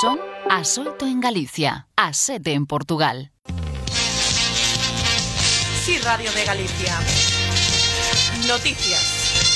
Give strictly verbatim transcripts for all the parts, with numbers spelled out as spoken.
Son as oito en Galicia, as sete en Portugal. Sí, Radio de Galicia. Noticias.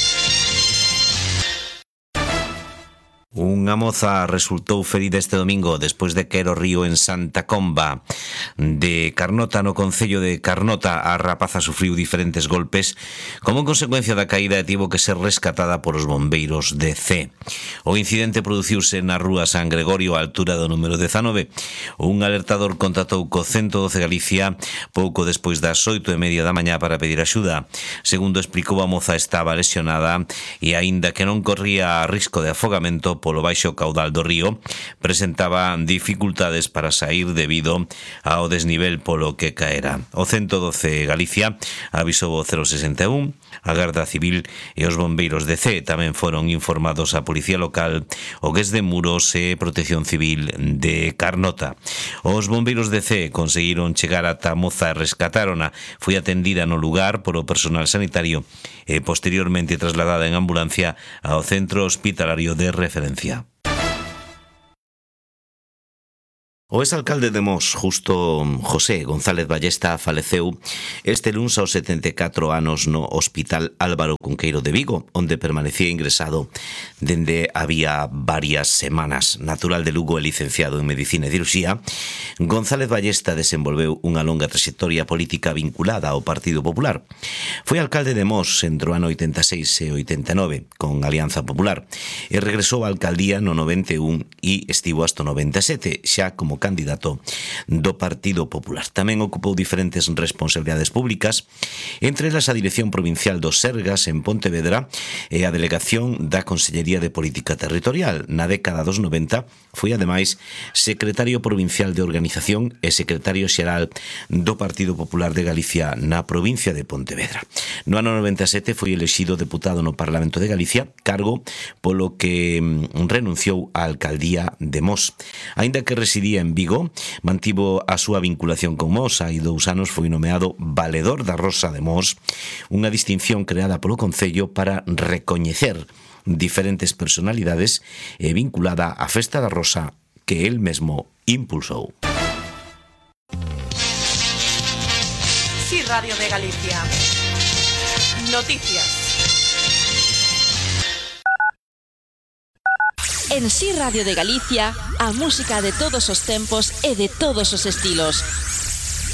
Unha moza resultou ferida este domingo despois de caer ao río en Santa Comba de Carnota, no concello de Carnota. A rapaza sufriu diferentes golpes como consecuencia da caída e tivo que ser rescatada por os bombeiros de C. O incidente produciuse na rúa San Gregorio, á altura do número dezanove. Un alertador contactou co ciento doce Galicia pouco despois das oito e media da mañá para pedir axuda. Segundo explicou, a moza estaba lesionada e, aínda que non corría risco de afogamento polo baixo caudal do río, presentaba dificultades para saír debido ao desnivel polo que caera. O ciento doce Galicia avisou o cero sesenta e un, a Garda Civil e os bombeiros de C. Tamén foron informados a Policía Local, o Gués de Muros e Protección Civil de Carnota. Os bombeiros de C conseguiron chegar ata a moza e rescatárona. Foi atendida no lugar polo personal sanitario e posteriormente trasladada en ambulancia ao centro hospitalario de referencia. O exalcalde de Mos, Justo José González Ballesta, faleceu este luns aos setenta e catro anos no Hospital Álvaro Cunqueiro de Vigo, onde permanecía ingresado dende había varias semanas. Natural de Lugo e licenciado en Medicina e Cirurxía, González Ballesta desenvolveu unha longa trayectoria política vinculada ao Partido Popular. Foi alcalde de Mos entre o ano oitenta e seis e oitenta e nove, con Alianza Popular, e regresou á alcaldía no noventa e un e estivo hasta o noventa e sete, xa como candidato do Partido Popular. Tamén ocupou diferentes responsabilidades públicas, entre elas a Dirección Provincial dos Sergas en Pontevedra e a Delegación da Consellería de Política Territorial. Na década dos noventa foi ademais secretario provincial de Organización e secretario xeral do Partido Popular de Galicia na provincia de Pontevedra. No ano noventa e sete foi elexido deputado no Parlamento de Galicia, cargo polo que renunciou á alcaldía de Mos. Aínda que residía en Vigo, mantivo a súa vinculación con Mos. Hai dous anos foi nomeado Valedor da Rosa de Mos, unha distinción creada polo Concello para recoñecer diferentes personalidades e vinculada á Festa da Rosa que el mesmo impulsou. Sí, Radio de Galicia. Noticias. En Sí Radio de Galicia, a música de todos os tempos e de todos os estilos.